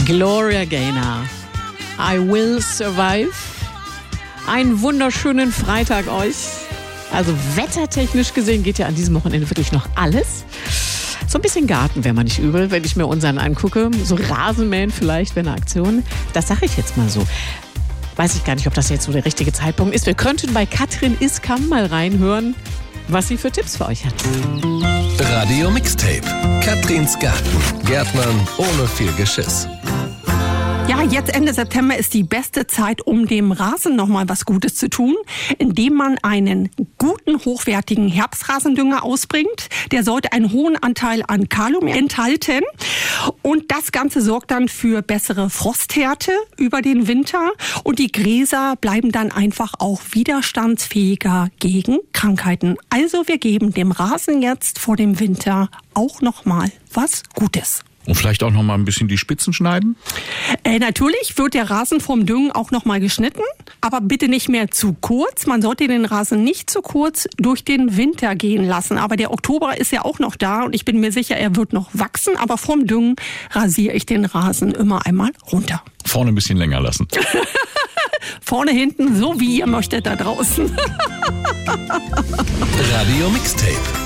Gloria Gaynor. I will survive. Einen wunderschönen Freitag euch. Also wettertechnisch gesehen geht ja an diesem Wochenende wirklich noch alles. So ein bisschen Garten wäre mal nicht übel, wenn ich mir unseren angucke. So Rasenmähen vielleicht wäre eine Aktion. Das sage ich jetzt mal so. Weiß ich gar nicht, ob das jetzt so der richtige Zeitpunkt ist. Wir könnten bei Katrin Iskam mal reinhören, was sie für Tipps für euch hat. Radio Mixtape. Katrins Garten. Gärtnern ohne viel Geschiss. Ja, jetzt Ende September ist die beste Zeit, um dem Rasen noch mal was Gutes zu tun, indem man einen guten, hochwertigen Herbstrasendünger ausbringt. Der sollte einen hohen Anteil an Kalium enthalten. Und das Ganze sorgt dann für bessere Frosthärte über den Winter. Und die Gräser bleiben dann einfach auch widerstandsfähiger gegen Krankheiten. Also wir geben dem Rasen jetzt vor dem Winter auch noch mal was Gutes. Und vielleicht auch noch mal ein bisschen die Spitzen schneiden? Natürlich wird der Rasen vom Düngen auch noch mal geschnitten, aber bitte nicht mehr zu kurz. Man sollte den Rasen nicht zu kurz durch den Winter gehen lassen. Aber der Oktober ist ja auch noch da und ich bin mir sicher, er wird noch wachsen. Aber vom Düngen rasiere ich den Rasen immer einmal runter. Vorne ein bisschen länger lassen. Vorne, hinten, so wie ihr möchtet da draußen. Radio Mixtape.